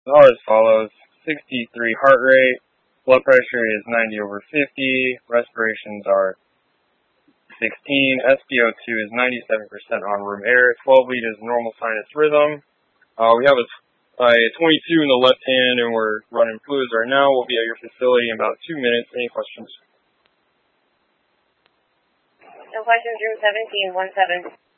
are as follows: 63 heart rate, blood pressure is 90/50, respirations are 16, SpO2 is 97% on room air, 12 lead is normal sinus rhythm. We have a 22 in the left hand, and we're running fluids right now. We'll be at your facility in about 2 minutes. Any questions? No questions, room 1717.